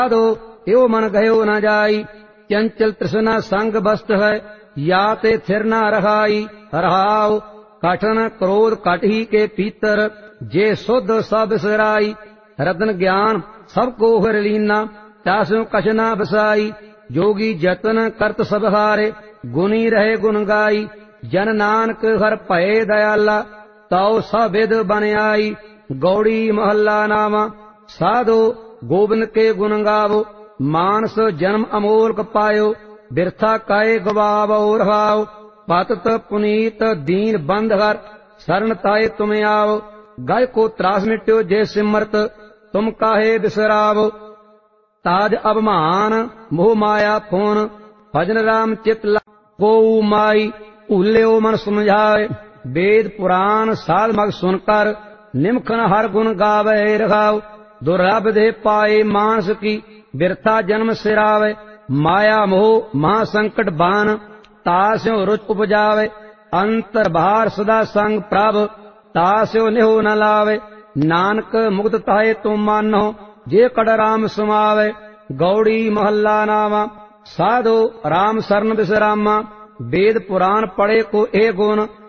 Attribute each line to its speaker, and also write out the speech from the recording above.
Speaker 1: साधो यो मन गयो न जाई। चंचल तृष्णा संग बस्त है, या ते थिर न रहाई। रहाओ कठन क्रोध कट ही के पीतर, जे शुद्ध सब बिसराई। रतन ज्ञान सब को हर लीना, तासु कछ न बसाई। जोगी जतन करत सब हारे, गुनी रहे गुण गाई। जन नानक हर भये दयाला, ताओ सब विद बन आई। गौड़ी महला नामा, साधो गोविंद के गुण गावो। मानस जन्म अमोलक पायो, बिरथा काए गवावो रहाओ। पतत पुनीत दीन बंध हर, शरण ताए तुम आओ। गाय को त्रास मिट्यो जे सिमरत, तुम काहे बिसरावो। ताज अभिमान मोह माया फोन, भजन राम चित को माई। ऊल्यो मन समझाए, वेद पुराण साध मग सुनकर, निमखन हर गुण गावे रघाओ। दुर्लभ दे पाए मानस की, बिरथा जन्म सिरावे। माया मोह महासंकट बान, तास्यो रुच उपजावे। अंतर बाहर सदा संग प्रभ, तास्यो निहो न लावे। नानक मुक्त ताहे तुम मानो, जे कड़ राम सुमावे। गौड़ी महला नामा, साधो राम शरण बिसरामा। वेद पुराण पढ़े को ए गुण,